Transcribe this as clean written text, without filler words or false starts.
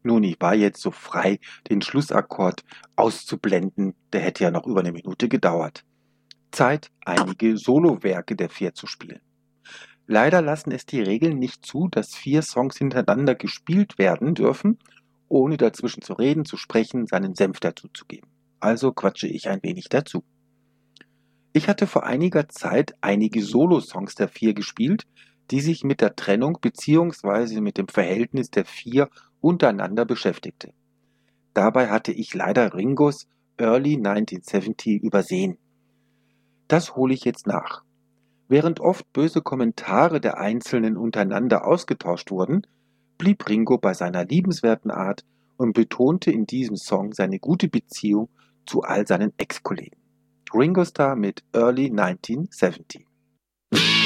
Nun, ich war jetzt so frei, den Schlussakkord auszublenden, der hätte ja noch über eine Minute gedauert. Zeit, einige Solowerke der Vier zu spielen. Leider lassen es die Regeln nicht zu, dass 4 Songs hintereinander gespielt werden dürfen, ohne dazwischen zu reden, zu sprechen, seinen Senf dazuzugeben. Also quatsche ich ein wenig dazu. Ich hatte vor einiger Zeit einige Solo-Songs der Vier gespielt, die sich mit der Trennung bzw. mit dem Verhältnis der Vier untereinander beschäftigte. Dabei hatte ich leider Ringos Early 1970 übersehen. Das hole ich jetzt nach. Während oft böse Kommentare der Einzelnen untereinander ausgetauscht wurden, blieb Ringo bei seiner liebenswerten Art und betonte in diesem Song seine gute Beziehung zu all seinen Ex-Kollegen. Ringo Starr mit Early 1970.